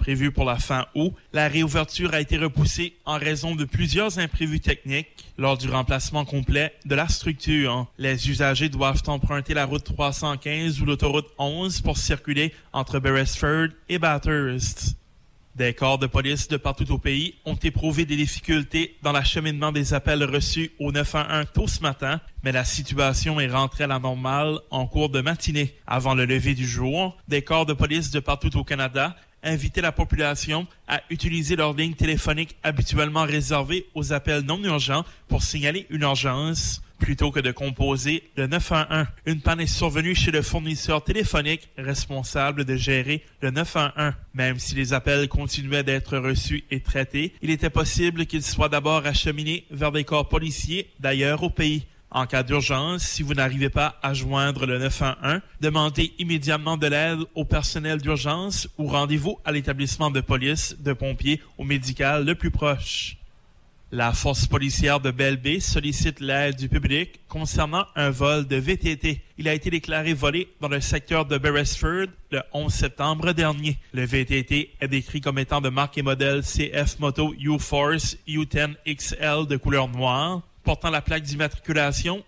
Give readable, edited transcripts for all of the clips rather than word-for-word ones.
prévue pour la fin août, la réouverture a été repoussée en raison de plusieurs imprévus techniques lors du remplacement complet de la structure. Les usagers doivent emprunter la route 315 ou l'autoroute 11 pour circuler entre Beresford et Bathurst. Des corps de police de partout au pays ont éprouvé des difficultés dans l'acheminement des appels reçus au 911 tôt ce matin, mais la situation est rentrée à la normale en cours de matinée. Avant le lever du jour, des corps de police de partout au Canada invitaient la population à utiliser leur ligne téléphonique habituellement réservée aux appels non urgents pour signaler une urgence, plutôt que de composer le 911. Une panne est survenue chez le fournisseur téléphonique responsable de gérer le 911. Même si les appels continuaient d'être reçus et traités, il était possible qu'ils soient d'abord acheminés vers des corps policiers d'ailleurs au pays. En cas d'urgence, si vous n'arrivez pas à joindre le 911, demandez immédiatement de l'aide au personnel d'urgence ou rendez-vous à l'établissement de police, de pompiers ou médical le plus proche. La force policière de Belle Bay sollicite l'aide du public concernant un vol de VTT. Il a été déclaré volé dans le secteur de Beresford le 11 septembre dernier. Le VTT est décrit comme étant de marque et modèle CF Moto U-Force U10XL de couleur noire, portant la plaque d'immatriculation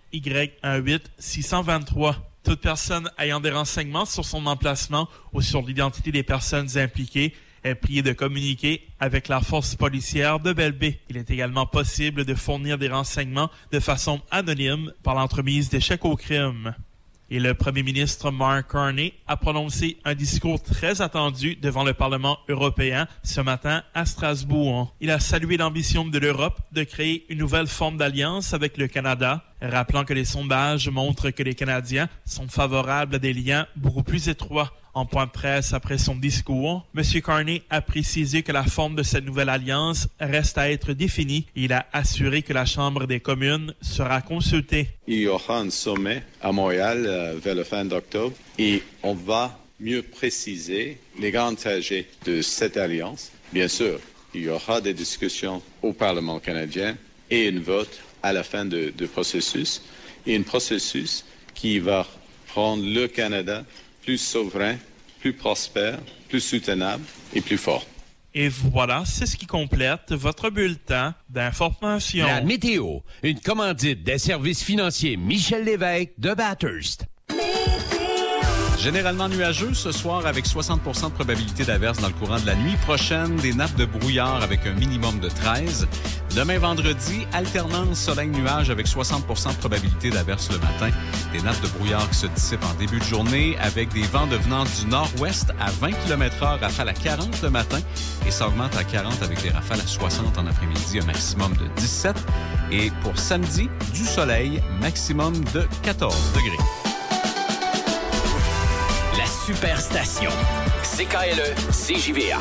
Y18623. Toute personne ayant des renseignements sur son emplacement ou sur l'identité des personnes impliquées est prié de communiquer avec la force policière de Belle Bay. Il est également possible de fournir des renseignements de façon anonyme par l'entremise des chèques au crime. Et le premier ministre Mark Carney a prononcé un discours très attendu devant le Parlement européen ce matin à Strasbourg. Il a salué l'ambition de l'Europe de créer une nouvelle forme d'alliance avec le Canada, rappelant que les sondages montrent que les Canadiens sont favorables à des liens beaucoup plus étroits. En point de presse après son discours, M. Carney a précisé que la forme de cette nouvelle alliance reste à être définie. Il a assuré que la Chambre des communes sera consultée. Il y aura un sommet à Montréal vers la fin d'octobre et on va mieux préciser les grands trajets de cette alliance. Bien sûr, il y aura des discussions au Parlement canadien et un vote à la fin du processus. Et un processus qui va rendre le Canada plus souverain, plus prospère, plus soutenable et plus fort. Et voilà, c'est ce qui complète votre bulletin d'information. La météo, une commandite des services financiers Michel Lévesque de Bathurst. Généralement nuageux ce soir avec 60% de probabilité d'averse dans le courant de la nuit prochaine. Des nappes de brouillard avec un minimum de 13. Demain vendredi, alternance soleil-nuage avec 60% de probabilité d'averse le matin. Des nappes de brouillard qui se dissipent en début de journée avec des vents devenant du nord-ouest à 20 km/h, rafales à 40 le matin. Et ça augmente à 40 avec des rafales à 60 en après-midi, un maximum de 17. Et pour samedi, du soleil, maximum de 14 degrés. La Superstation. CKLE, CJVA.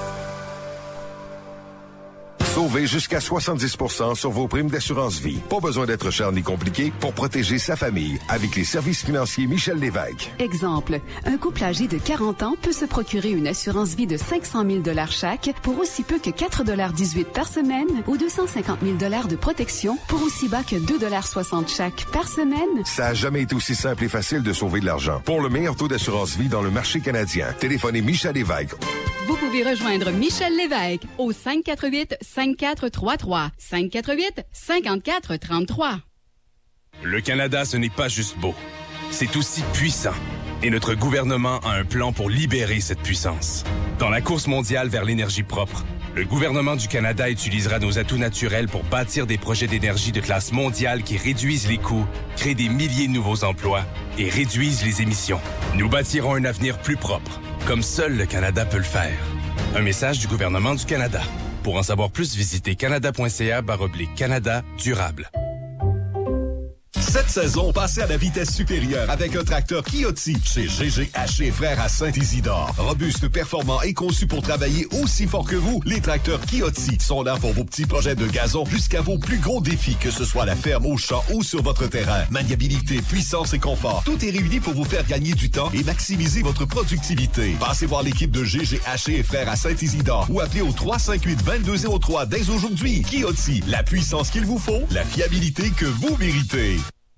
Sauvez jusqu'à 70% sur vos primes d'assurance vie. Pas besoin d'être cher ni compliqué pour protéger sa famille avec les services financiers Michel Lévesque. Exemple, un couple âgé de 40 ans peut se procurer une assurance vie de 500 000 $ chaque pour aussi peu que 4,18 $ par semaine ou 250 000 $ de protection pour aussi bas que 2,60 $ chaque par semaine. Ça a jamais été aussi simple et facile de sauver de l'argent. Pour le meilleur taux d'assurance vie dans le marché canadien, téléphonez Michel Lévesque. Vous pouvez rejoindre Michel Lévesque au 548-5433. 548-5433. Le Canada, ce n'est pas juste beau. C'est aussi puissant. Et notre gouvernement a un plan pour libérer cette puissance. Dans la course mondiale vers l'énergie propre, le gouvernement du Canada utilisera nos atouts naturels pour bâtir des projets d'énergie de classe mondiale qui réduisent les coûts, créent des milliers de nouveaux emplois et réduisent les émissions. Nous bâtirons un avenir plus propre, comme seul le Canada peut le faire. Un message du gouvernement du Canada. Pour en savoir plus, visitez canada.ca/Canada durable. Cette saison, passez à la vitesse supérieure avec un tracteur Kioti chez GGH Frères à Saint-Isidore. Robuste, performant et conçu pour travailler aussi fort que vous, les tracteurs Kioti sont là pour vos petits projets de gazon jusqu'à vos plus gros défis, que ce soit à la ferme, au champ ou sur votre terrain. Maniabilité, puissance et confort, tout est réuni pour vous faire gagner du temps et maximiser votre productivité. Passez voir l'équipe de GGH Frères à Saint-Isidore ou appelez au 358-2203 dès aujourd'hui. Kioti, la puissance qu'il vous faut, la fiabilité que vous méritez.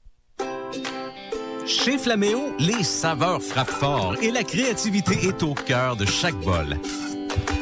Chez Flaméo, les saveurs frappent fort et la créativité est au cœur de chaque bol.